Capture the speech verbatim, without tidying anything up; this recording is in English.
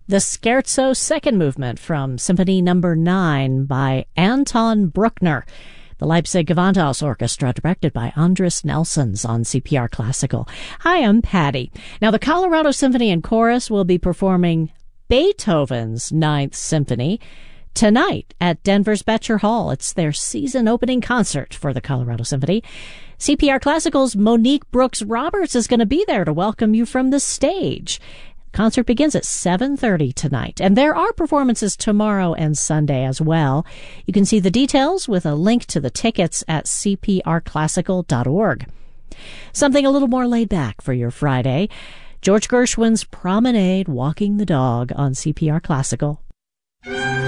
The Scherzo Second Movement from Symphony Number nine by Anton Bruckner. The Leipzig Gewandhaus Orchestra, directed by Andris Nelsons on C P R Classical. Hi, I'm Patty. Now, the Colorado Symphony and Chorus will be performing Beethoven's Ninth Symphony tonight at Denver's Betcher Hall. It's their season opening concert for the Colorado Symphony. C P R Classical's Monique Brooks Roberts is going to be there to welcome you from the stage. Concert begins at seven thirty tonight, and there are performances tomorrow and Sunday as well. You can see the details with a link to the tickets at c p r classical dot org. Something a little more laid back for your Friday. George Gershwin's Promenade, Walking the Dog on C P R Classical.